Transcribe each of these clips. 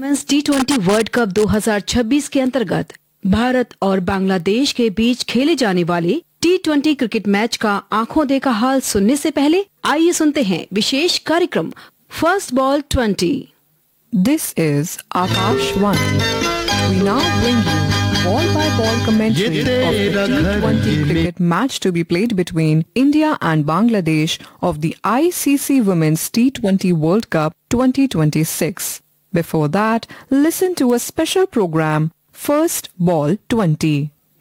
Women's टी20 world cup 2026 के अंतर्गत भारत और बांग्लादेश के बीच खेले जाने वाले टी20 क्रिकेट मैच का आंखों देखा हाल सुनने से पहले आइए सुनते हैं विशेष कार्यक्रम first ball 20। This is Akashvani. We now bring you ball-by-ball commentary of the T20 cricket match to be played between India and Bangladesh of the ICC Women's T20 World Cup 2026. Before that, listen to a special program, First Ball 20.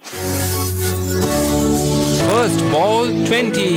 First Ball 20.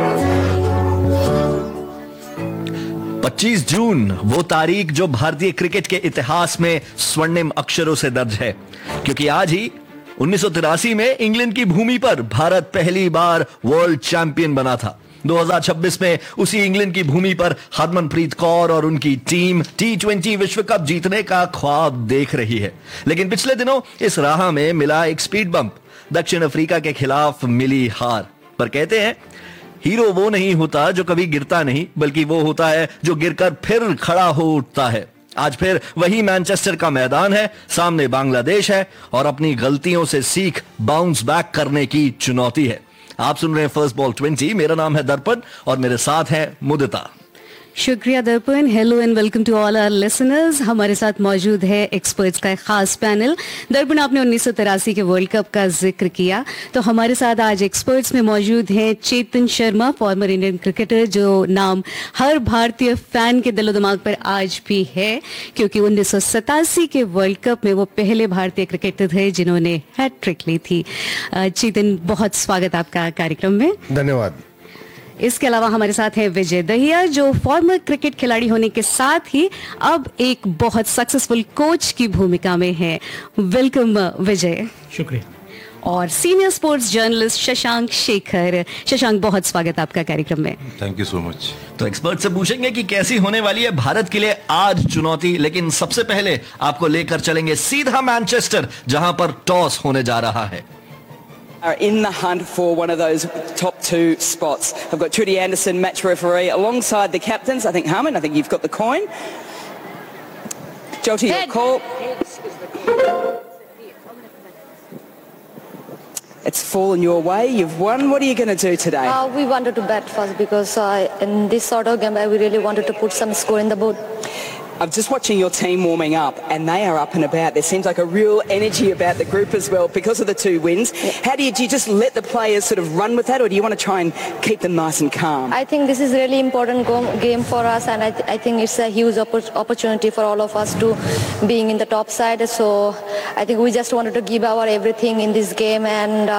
25 जून वो तारीख जो भारतीय cricket के इतिहास में स्वर्णिम अक्षरों से दर्ज है, क्योंकि आज ही 1983 में इंग्लैंड की भूमि पर भारत पहली बार वर्ल्ड चैंपियन बना था। 2026 में उसी इंग्लैंड की भूमि पर हरमनप्रीत कौर और उनकी टीम टी20 विश्व कप जीतने का ख्वाब देख रही है। लेकिन पिछले दिनों इस राह में मिला एक स्पीड बम्प, दक्षिण अफ्रीका के खिलाफ मिली हार। पर कहते हैं हीरो वो नहीं होता जो कभी गिरता नहीं, बल्कि वो होता है जो गिरकर फिर खड़ा हो उठता है। आज फिर वही मैनचेस्टर का मैदान है, सामने बांग्लादेश है और अपनी गलतियों से सीख बाउंस बैक करने की चुनौती है। आप सुन रहे हैं फर्स्ट बॉल 20। मेरा नाम है दर्पण और मेरे साथ है मुदिता। शुक्रिया दर्पण। Hello and welcome to all our listeners. हमारे साथ मौजूद है एक्सपर्ट्स का एक खास पैनल। दर्पण, आपने 1983 के वर्ल्ड कप का जिक्र किया, तो हमारे साथ आज एक्सपर्ट्स में मौजूद हैं Chetan Sharma, former Indian cricketer, जो नाम हर भारतीय फैन के दिलो दिमाग पर आज भी है, क्योंकि 1987 के वर्ल्ड कप में वो पहले भारतीय क्रिकेटर थे जिन्होंने हैट्रिक ली थी। चेतन, बहुत स्वागत आपका कार्यक्रम में। धन्यवाद। इसके अलावा हमारे साथ हैं विजय दहिया, जो फॉर्मर क्रिकेट खिलाड़ी होने के साथ ही अब एक बहुत सक्सेसफुल कोच की भूमिका में है। वेलकम विजय। शुक्रिया। और senior sports journalist Shashank Shekhar. Shashank, बहुत स्वागत आपका कार्यक्रम में। Thank you so much. तो एक्सपर्ट से पूछेंगे कि कैसी होने वाली है भारत के लिए आज चुनौती, लेकिन सबसे पहले आपको लेकर चलेंगे सीधा मैनचेस्टर, जहां पर टॉस होने जा रहा है। Are in the hunt for one of those top two spots. I've got Trudy Anderson, match referee, alongside the captains. I think Harman, I think you've got the coin. Jolty, your call. It's fallen your way. You've won. What are you going to do today? We wanted to bat first because in this sort of game, we really wanted to put some score in the board. I'm just watching your team warming up, and they are up and about. There seems like a real energy about the group as well because of the two wins. How do you just let the players sort of run with that, or do you want to try and keep them nice and calm? I think this is a really important game for us, and I think it's a huge opportunity for all of us to being in the top side. So I think we just wanted to give our everything in this game, and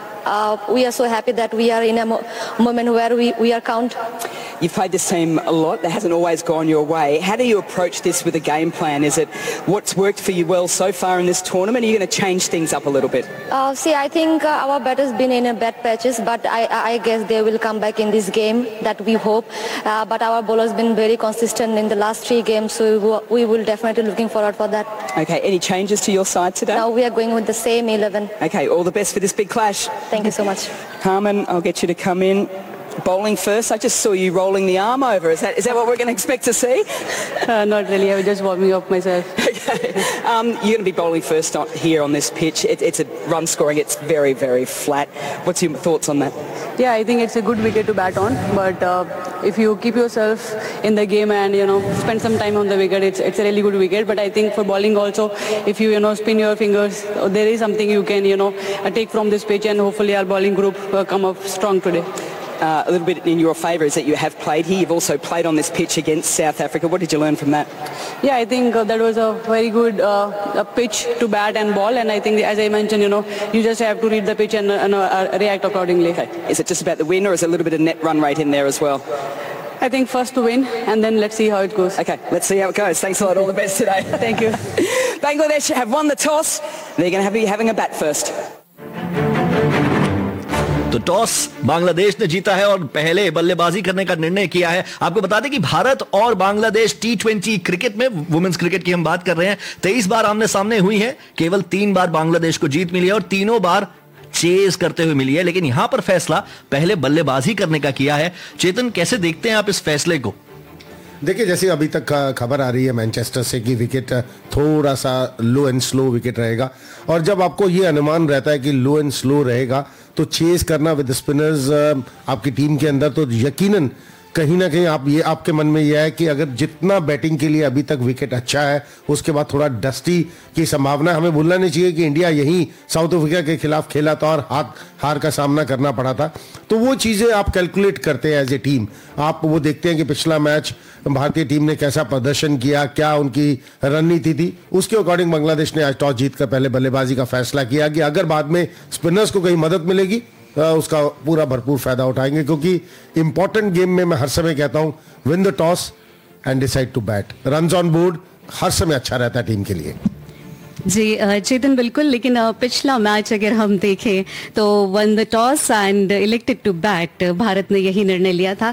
we are so happy that we are in a moment where we are count. You've played this team a lot. That hasn't always gone your way. How do you approach this with a game plan? Is it what's worked for you well so far in this tournament? Are you going to change things up a little bit? See, I think our batters been in a bad patches, but I guess they will come back in this game. That we hope. But our bowlers been very consistent in the last 3 games, so we will definitely looking forward for that. Okay. Any changes to your side today? Now we are going with the same 11. Okay. All the best for this big clash. Thank you so much. Harman, I'll get you to come in. Bowling first. I just saw you rolling the arm over. Is that what we're going to expect to see? Not really. I was just warming up myself. Okay. You're going to be bowling first here on this pitch. It's a run scoring. It's very, very flat. What's your thoughts on that? Yeah, I think it's a good wicket to bat on. But if you keep yourself in the game and spend some time on the wicket, it's a really good wicket. But I think for bowling also, if you spin your fingers, there is something you can take from this pitch, and hopefully our bowling group come up strong today. A little bit in your favour is that you have played here. You've also played on this pitch against South Africa. What did you learn from that? Yeah, I think that was a very good pitch to bat and ball. And I think, as I mentioned, you just have to read the pitch and react accordingly. Okay. Is it just about the win, or is there a little bit of net run rate in there as well? I think first to win, and then let's see how it goes. Okay, let's see how it goes. Thanks a lot. All the best today. Thank you. Bangladesh have won the toss. They're going to be having a bat first. तो toss Bangladesh ने जीता है और पहले बल्लेबाजी करने का निर्णय किया है। आपको बता दें कि भारत और बांग्लादेश टी20 क्रिकेट में, वुमेन्स क्रिकेट की हम बात कर रहे हैं, 23 बार आमने सामने हुई है। केवल 3 बार बांग्लादेश को जीत मिली है और तीनों बार चेज करते हुए मिली है। लेकिन यहां पर फैसला पहले बल्लेबाजी करने का किया है। चेतन, कैसे देखते हैं आप इस फैसले को? देखिए, जैसे अभी तक खबर आ रही है मैनचेस्टर से कि विकेट थोड़ा सा लो एंड स्लो विकेट रहेगा, और जब आपको ये अनुमान रहता है कि लो एंड स्लो रहेगा तो चेस करना विद स्पिनर्स आपकी टीम के अंदर, तो यकीनन कहीं ना कहीं आपके मन में यह है कि अगर जितना बैटिंग के लिए अभी तक विकेट अच्छा है, उसके बाद थोड़ा डस्टी की संभावना, हमें भूलना नहीं चाहिए कि इंडिया यहीं साउथ अफ्रीका के खिलाफ खेला था और हार का सामना करना पड़ा था। तो वो चीज़ें आप कैलकुलेट करते हैं एज ए टीम, आप वो देखते हैं कि पिछला मैच भारतीय टीम ने कैसा प्रदर्शन किया, क्या उनकी रणनीति थी, उसके अकॉर्डिंग बांग्लादेश ने आज टॉस जीतकर पहले बल्लेबाजी का फैसला किया कि अगर बाद में स्पिनर्स को कहीं मदद मिलेगी उसका पूरा भरपूर फायदा उठाएंगे, क्योंकि इंपॉर्टेंट गेम में मैं हर समय कहता हूं win the toss and decide to bat, runs on board हर समय अच्छा रहता है टीम के लिए। जी चेतन, बिल्कुल, लेकिन पिछला मैच अगर हम देखें तो one the toss and elected to bat, Bharat ने यही निर्णय लिया था।